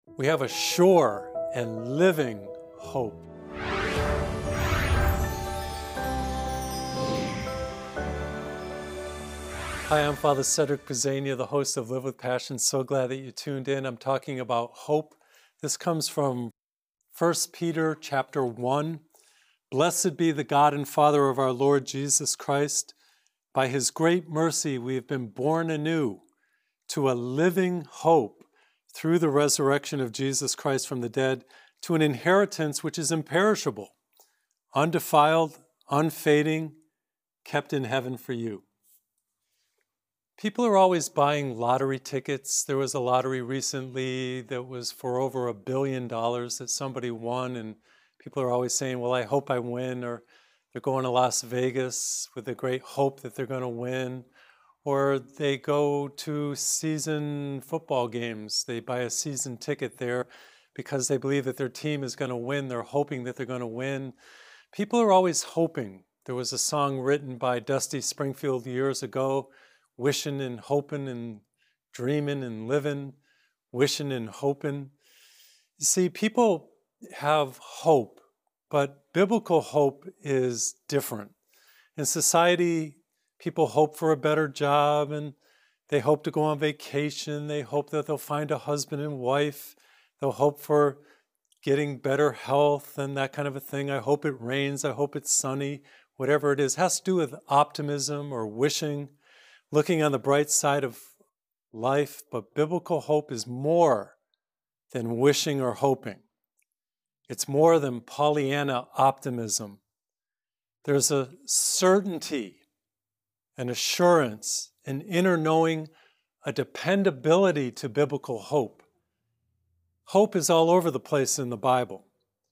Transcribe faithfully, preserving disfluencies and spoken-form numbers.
We have a sure and living hope. Hi, I'm Father Cedric Pizzania, the host of Live with Passion. So glad that you tuned in. I'm talking about hope. This comes from First Peter chapter one. Blessed be the God and Father of our Lord Jesus Christ. By his great mercy, we have been born anew to a living hope through the resurrection of Jesus Christ from the dead, to an inheritance which is imperishable, undefiled, unfading, kept in heaven for you. People are always buying lottery tickets. There was a lottery recently that was for over a billion dollars that somebody won, and people are always saying, well, I hope I win, or they're going to Las Vegas with a great hope that they're going to win, or they go to season football games. They buy a season ticket there because they believe that their team is going to win. They're hoping that they're going to win. People are always hoping. There was a song written by Dusty Springfield years ago, wishing and hoping and dreaming and living, wishing and hoping. You see, people have hope, but biblical hope is different. In society, people hope for a better job, and they hope to go on vacation. They hope that they'll find a husband and wife. They'll hope for getting better health and that kind of a thing. I hope it rains. I hope it's sunny. Whatever it is, it has to do with optimism or wishing, looking on the bright side of life. But biblical hope is more than wishing or hoping. It's more than Pollyanna optimism. There's a certainty, an assurance, an inner knowing, a dependability to biblical hope. Hope is all over the place in the Bible.